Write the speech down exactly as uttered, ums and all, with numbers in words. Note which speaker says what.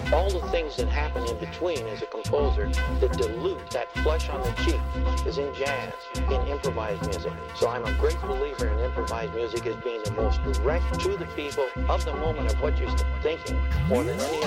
Speaker 1: all the things that happen in between as a composer that dilute that flesh on the cheek is in jazz, in improvised music. So I'm a great believer in improvised music as being the most direct to the people of the moment of what you're thinking more than any